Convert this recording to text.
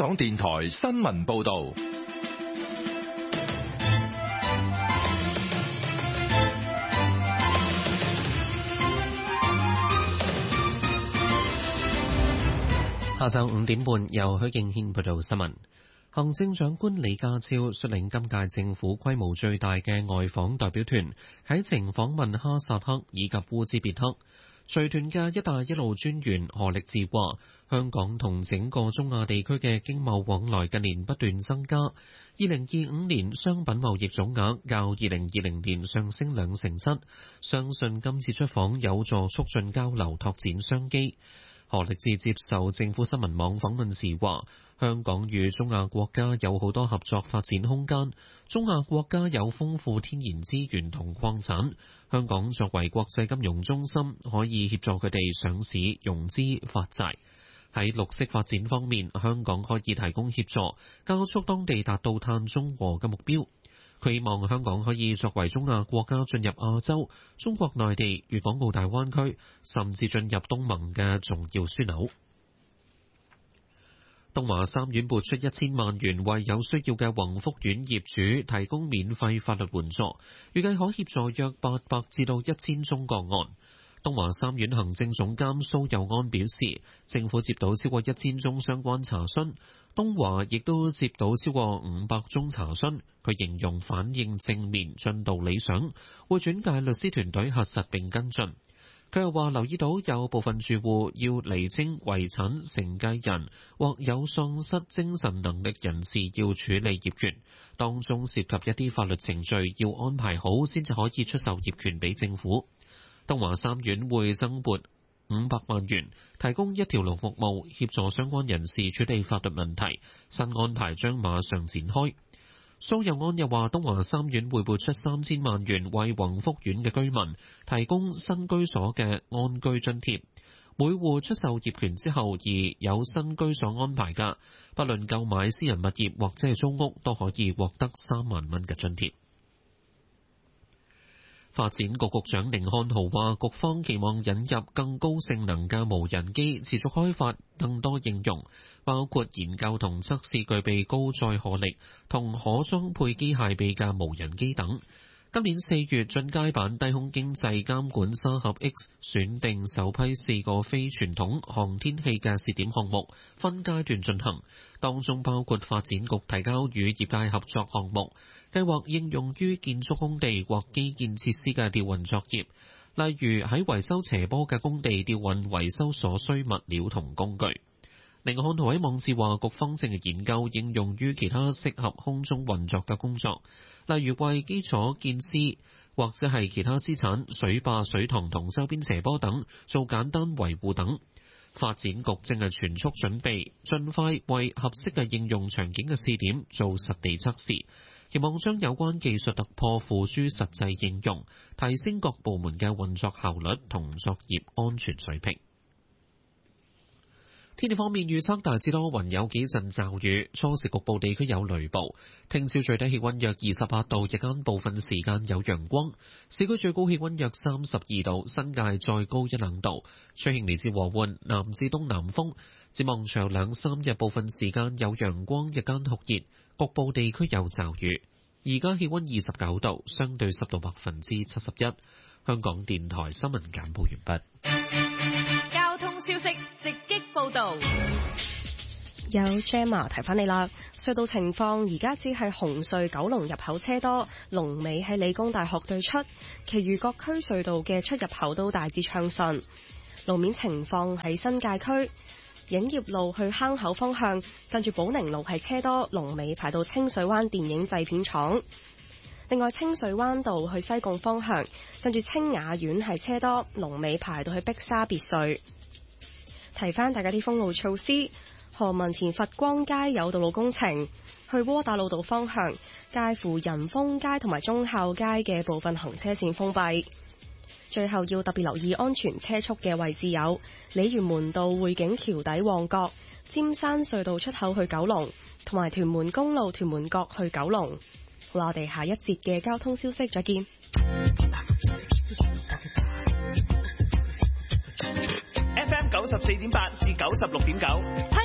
港電台新聞報道。 下晝5點半，由許敬軒報道新聞。行政長官李家超率領今屆政府規模最大嘅外訪代表團啟程訪問哈薩克以及烏茲別克。隨團嘅「一帶一路」專員何力智話，香港同整個中亞地區嘅經貿往來近年不斷增加。2025年商品貿易總額較2020年上升7%，相信今次出訪有助促進交流，拓展商機。何力智接受政府新聞網訪問時話，香港與中亞國家有好多合作發展空間，中亞國家有豐富天然資源同礦產，香港作為國際金融中心，可以協助佢哋上市、融資、發債。喺綠色發展方面，香港可以提供協助，加速當地達到碳中和嘅目標。佢希望香港可以作為中亞國家進入亞洲、中國內地、粵港澳大灣區，甚至進入東盟嘅重要樞紐。東華三院撥出1000萬元，為有需要嘅宏福苑業主提供免費法律援助，預計可協助約800至到1000宗個案。東華三院行政總監蘇佑安表示，政府接到超過1000宗相關查詢，東華亦都接到超過500宗查詢。佢形容反應正面，進度理想，會轉介律師團隊核實並跟進。佢又話留意到有部分住戶要釐清遺產承繼人或有喪失精神能力人士要處理業權，當中涉及一啲法律程序要安排好先至可以出售業權俾政府。東華三院會增撥500萬元，提供一條龍服務，協助相關人士處理法律問題。新安排將馬上展開。蘇佑安又話，東華三院會撥出3000萬元，為宏福苑嘅居民提供新居所嘅安居津貼。每戶出售業權之後而有新居所安排嘅，不論購買私人物業或者係租屋，都可以獲得3萬蚊嘅津貼。發展局局長甯漢豪話，局方期望引入更高性能嘅無人機，持續開發更多應用，包括研究同測試具備高載荷力同可裝配機械臂嘅無人機等。今年4月，進階版低空經濟監管沙盒 X 選定首批4個非傳統航天器嘅試點項目，分階段進行，當中包括發展局提交與業界合作項目，計劃應用於建築工地或基建設施嘅吊運作業，例如喺維修斜坡嘅工地吊運維修所需物料同工具。甯漢豪喺網誌話，局方正係研究應用於其他適合空中運作嘅工作，例如為基礎建設或者係其他資產、水壩、水塘同周邊斜坡等做簡單維護等。發展局正係全速準備，盡快為合適嘅應用場景嘅試點做實地測試，期望將有關技術突破付諸實際應用，提升各部門嘅運作效率同作業安全水平。天氣方面預測大致多雲，有幾陣驟雨，初時局部地區有雷暴。聽朝最低氣溫約28度，日間部分時間有陽光。市區最高氣溫約32度，新界再高1-2度。吹輕微至和緩南至東南風。展望長2-3日，部分時間有陽光，日間酷熱，局部地區有驟雨。而家氣溫29度，相對濕度71%。香港電台新聞簡報完畢。 消息直擊報道， 有 Gemma 提翻你啦。隧道情況而家只係紅隧九龍入口車多，龍尾喺理工大學對出，其餘各區隧道嘅出入口都大致暢順。路面情況喺新界區影業路去坑口方向，近住寶寧路係車多，龍尾排到清水灣電影製片廠。另外，清水灣道去西貢方向，近住清雅苑係車多，龍尾排到去碧沙別墅。提翻大家啲封路措施，何文田佛光街有道路工程，去窩打老道方向，介乎仁豐街同埋忠孝街嘅部分行車線封閉。最後要特別留意安全車速嘅位置有鯉魚門道匯景橋底旺角、尖山隧道出口去九龍，同埋屯門公路屯門角去九龍。好啦，我哋下一節嘅交通消息再見。 FM 94.8至96.9，